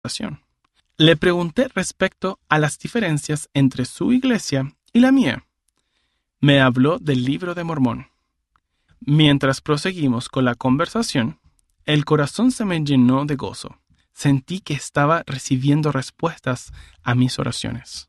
conversación. Le pregunté respecto a las diferencias entre su iglesia y la mía. Me habló del Libro de Mormón. Mientras proseguimos con la conversación, el corazón se me llenó de gozo. Sentí que estaba recibiendo respuestas a mis oraciones.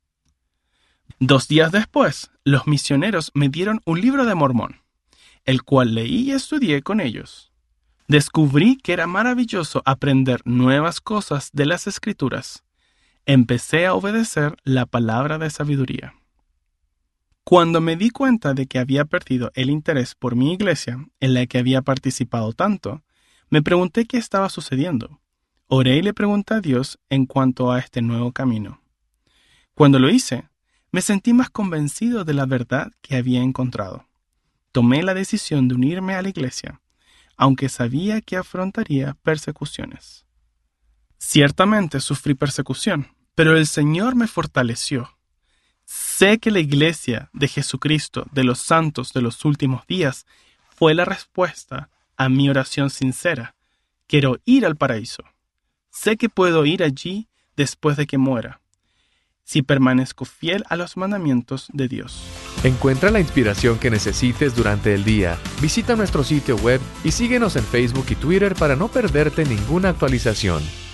2 días después, los misioneros me dieron un Libro de Mormón, el cual leí y estudié con ellos. Descubrí que era maravilloso aprender nuevas cosas de las Escrituras. Empecé a obedecer la palabra de sabiduría. Cuando me di cuenta de que había perdido el interés por mi iglesia, en la que había participado tanto, me pregunté qué estaba sucediendo. Oré y le pregunté a Dios en cuanto a este nuevo camino. Cuando lo hice, me sentí más convencido de la verdad que había encontrado. Tomé la decisión de unirme a la iglesia, aunque sabía que afrontaría persecuciones. Ciertamente sufrí persecución, pero el Señor me fortaleció. Sé que la iglesia de Jesucristo de los santos de los últimos días fue la respuesta a mi oración sincera. Quiero ir al paraíso. Sé que puedo ir allí después de que muera, si permanezco fiel a los mandamientos de Dios. Encuentra la inspiración que necesites durante el día. Visita nuestro sitio web y síguenos en Facebook y Twitter para no perderte ninguna actualización.